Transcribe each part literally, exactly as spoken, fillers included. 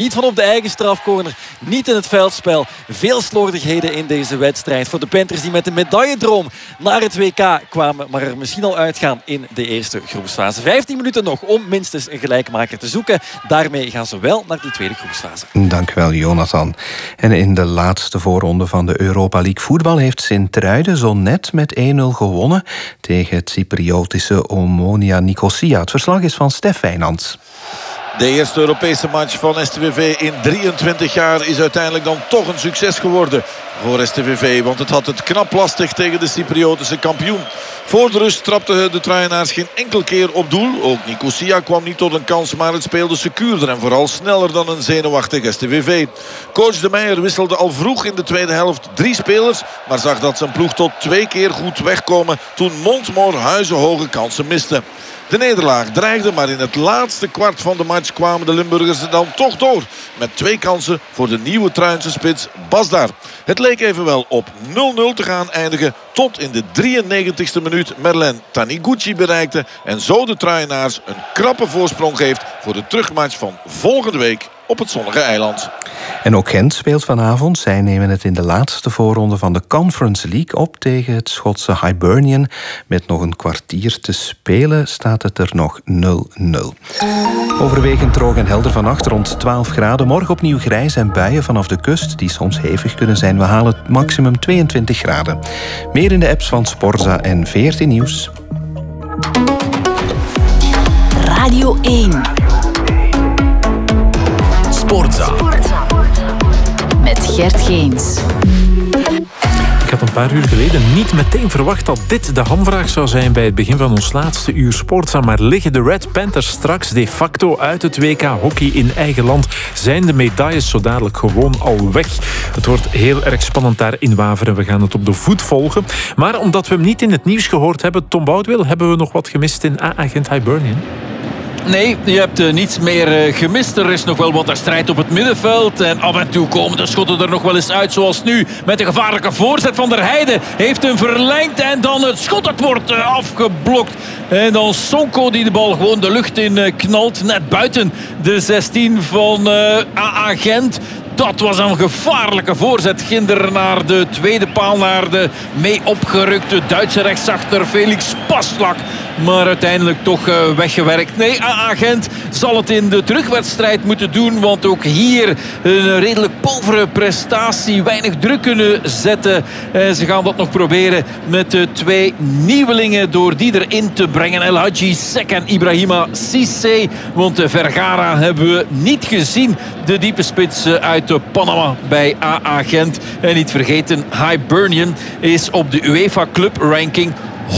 Niet van op de eigen strafcorner, niet in het veldspel. Veel slordigheden in deze wedstrijd voor de Panthers die met de medailledroom naar het W K kwamen, maar er misschien al uitgaan in de eerste groepsfase. vijftien minuten nog om minstens een gelijkmaker te zoeken. Daarmee gaan ze wel naar die tweede groepsfase. Dank u wel, Jonathan. En in de laatste voorronde van de Europa League voetbal heeft Sint-Truiden zo net met één nul gewonnen tegen het Cypriotische Omonia Nicosia. Het verslag is van Stef Wijnands. De eerste Europese match van S T V V in drieëntwintig jaar is uiteindelijk dan toch een succes geworden voor S T V V. Want het had het knap lastig tegen de Cypriotische kampioen. Voor de rust trapten de Truienaars geen enkel keer op doel. Ook Nicosia kwam niet tot een kans, maar het speelde secuurder en vooral sneller dan een zenuwachtig S T V V. Coach De Meijer wisselde al vroeg in de tweede helft drie spelers, maar zag dat zijn ploeg tot twee keer goed wegkomen toen Montmoor huizenhoge kansen miste. De nederlaag dreigde, maar in het laatste kwart van de match kwamen de Limburgers er dan toch door. Met twee kansen voor de nieuwe Truinse spits Basdar. Het leek evenwel op nul nul te gaan eindigen tot in de drieënnegentigste minuut Merlin Taniguchi bereikte. En zo de Truienaars een krappe voorsprong geeft voor de terugmatch van volgende week op het zonnige eiland. En ook Gent speelt vanavond. Zij nemen het in de laatste voorronde van de Conference League op tegen het Schotse Hibernian. Met nog een kwartier te spelen staat het er nog nul nul. Overwegend droog en helder vannacht rond twaalf graden. Morgen opnieuw grijs en buien vanaf de kust die soms hevig kunnen zijn. We halen het maximum tweeëntwintig graden. Meer in de apps van Sporza en veertien Nieuws. Radio één. Sportza. Met Gert Geens. Ik had een paar uur geleden niet meteen verwacht dat dit de hamvraag zou zijn bij het begin van ons laatste uur Sportza. Maar liggen de Red Panthers straks de facto uit het W K hockey in eigen land? Zijn de medailles zo dadelijk gewoon al weg? Het wordt heel erg spannend daar in Waveren. We gaan het op de voet volgen. Maar omdat we hem niet in het nieuws gehoord hebben, Tom Boudewil, hebben we nog wat gemist in A-agent Hibernian? Nee, je hebt uh, niets meer uh, gemist. Er is nog wel wat strijd op het middenveld. En af en toe komen de schotten er nog wel eens uit. Zoals nu met de gevaarlijke voorzet van der Heijden. Heeft hem verlengd en dan het schot. Dat wordt uh, afgeblokt. En dan Sonko die de bal gewoon de lucht in uh, knalt. Net buiten de zestien van uh, A A Gent. Dat was een gevaarlijke voorzet. Ginder naar de tweede paal. Naar de mee opgerukte Duitse rechtsachter Felix Passlak. Maar uiteindelijk toch uh, weggewerkt. Nee, A A Gent zal het in de terugwedstrijd moeten doen. Want ook hier een redelijk povere prestatie. Weinig druk kunnen zetten. En ze gaan dat nog proberen met de twee nieuwelingen. Door die erin te brengen. El Hadji Sek en Ibrahima Cissé. Want de Vergara hebben we niet gezien. De diepe spits uit Panama bij A A Gent. En niet vergeten, Hibernian is op de UEFA Club Ranking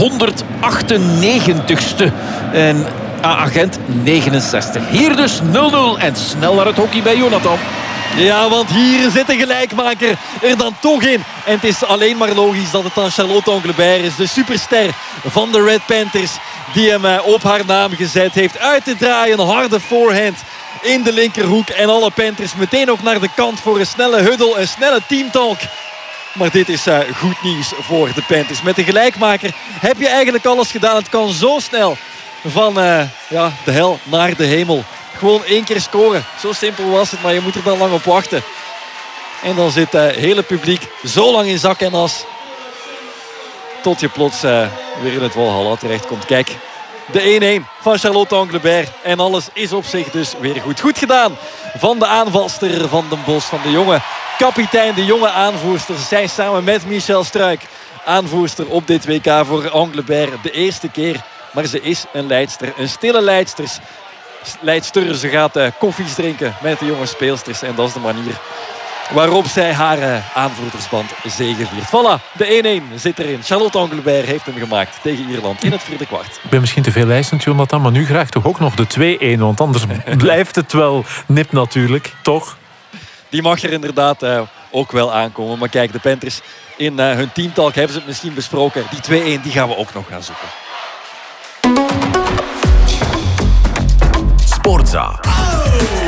honderdachtennegentigste. En A A Gent negenenzestig. Hier dus nul nul en snel naar het hockey bij Jonathan. Ja, want hier zit een gelijkmaker er dan toch in. En het is alleen maar logisch dat het dan Charlotte Anglebert is. De superster van de Red Panthers. Die hem op haar naam gezet heeft. Uit te draaien, harde forehand in de linkerhoek. En alle Panthers meteen ook naar de kant voor een snelle huddle. Een snelle teamtalk. Maar dit is uh, goed nieuws voor de Panthers. Met de gelijkmaker heb je eigenlijk alles gedaan. Het kan zo snel van uh, ja, de hel naar de hemel. Gewoon één keer scoren. Zo simpel was het, maar je moet er dan lang op wachten. En dan zit het uh, hele publiek zo lang in zak en as. Tot je plots uh, weer in het Walhalla terechtkomt. Kijk, de één-één van Charlotte Anglebert. En alles is op zich dus weer goed. Goed gedaan van de aanvalster van Den Bosch. Van de jonge kapitein, de jonge aanvoerster. Zij samen met Michel Struik aanvoerster op dit W K voor Anglebert. De eerste keer. Maar ze is een leidster. Een stille leidster. leidster. Ze gaat uh, koffies drinken met de jonge speelsters. En dat is de manier waarop zij haar uh, aanvoerdersband zegeviert. Voilà, de één-één zit erin. Charlotte Anglebert heeft hem gemaakt tegen Ierland in het vierde kwart. Ik ben misschien te veel eisend, Jonathan, maar nu graag toch ook nog de twee-één. Want anders blijft het wel nip natuurlijk, toch? Die mag er inderdaad uh, ook wel aankomen. Maar kijk, de Panthers in uh, hun teamtalk hebben ze het misschien besproken. Die twee-één die gaan we ook nog gaan zoeken. Sportza.